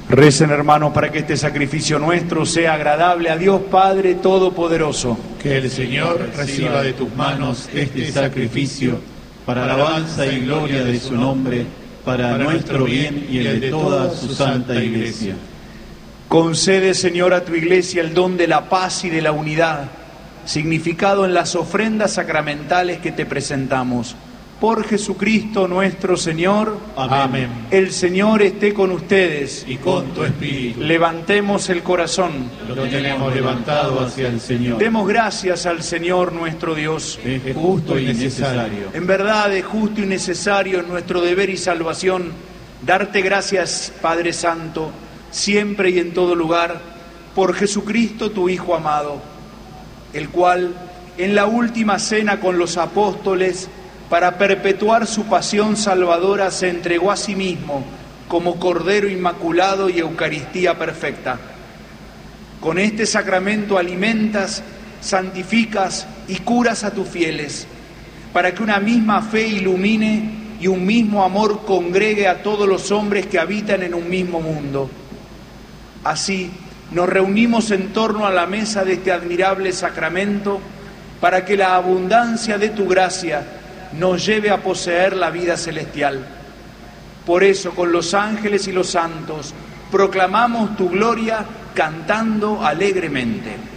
Recen, hermanos, para que este sacrificio nuestro sea agradable a Dios Padre Todopoderoso. Que el Señor reciba de tus manos este sacrificio para alabanza y gloria de su nombre, para nuestro bien y el de toda su santa Iglesia. Concede, Señor, a tu Iglesia el don de la paz y de la unidad, significado en las ofrendas sacramentales que te presentamos. Por Jesucristo nuestro Señor. Amén. El Señor esté con ustedes. Y con tu espíritu. Levantemos el corazón. Lo tenemos levantado hacia el Señor. Demos gracias al Señor nuestro Dios. Es justo y necesario. En verdad es justo y necesario, en nuestro deber y salvación, darte gracias, Padre Santo, siempre y en todo lugar, por Jesucristo tu Hijo amado, el cual, en la última cena con los apóstoles, para perpetuar su pasión salvadora, se entregó a sí mismo como Cordero Inmaculado y Eucaristía perfecta. Con este sacramento alimentas, santificas y curas a tus fieles, para que una misma fe ilumine y un mismo amor congregue a todos los hombres que habitan en un mismo mundo. Así, nos reunimos en torno a la mesa de este admirable sacramento para que la abundancia de tu gracia nos lleve a poseer la vida celestial. Por eso, con los ángeles y los santos, proclamamos tu gloria cantando alegremente.